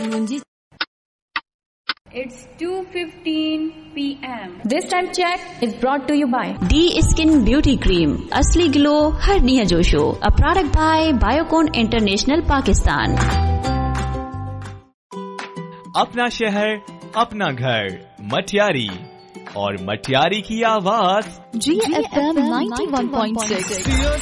It's 2:15 p.m. This time check is brought to you by D Skin Beauty Cream. असली glow हर निया जोशो. A product by Biocon International Pakistan. अपना शहर अपना घर मटियारी और मटियारी की आवाज GFM 91.6